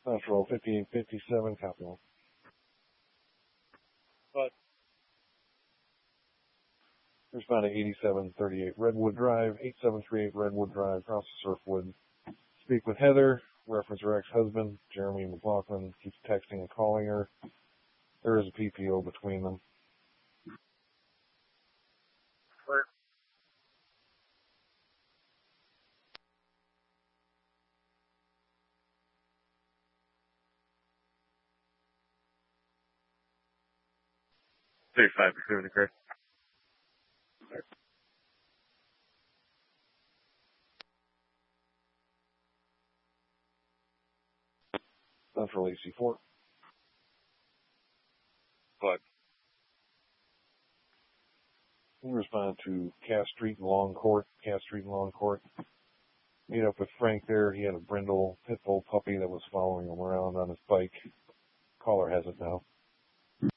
Central 5857, copy one. But Respond to 8738 Redwood Drive, 8738 Redwood Drive, House of Surfwood. Speak with Heather, reference her ex-husband, Jeremy McLaughlin, keeps texting and calling her. There is a PPO between them. clear. $35 pursuing the Chris. Central AC4. But We respond to Cass Street and Long Court. Meet up with Frank there. He had a brindle pit bull puppy that was following him around on his bike. Caller has it now.